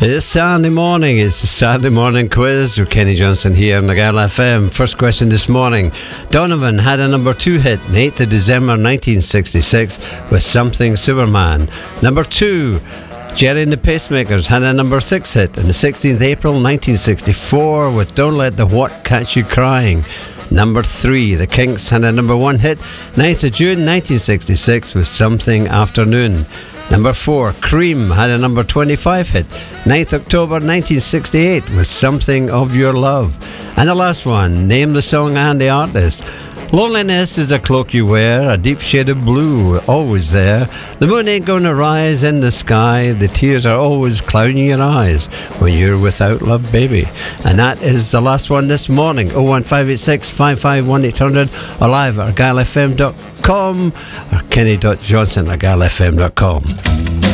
It's Saturday morning. It's the Saturday morning quiz with Kenny Johnson here on Argyll FM. First question this morning. Donovan had a number 2 hit on 8th of December 1966 with Something Superman. Number 2. Jerry and the Pacemakers had a number 6 hit on the 16th April 1964 with Don't Let the What Catch You Crying. Number 3. The Kinks had a number 1 hit 9th of June 1966 with Something Afternoon. Number 4, Cream had a number 25 hit 9th October 1968 with Something of Your Love. And the last one, name the song and the artist. Loneliness is a cloak you wear, a deep shade of blue, always there. The moon ain't gonna rise in the sky, the tears are always clouding your eyes when you're without love, baby. And that is the last one this morning. 01586 551 800 or live at argyllfm.com or kenny.johnson at argyllfm.com.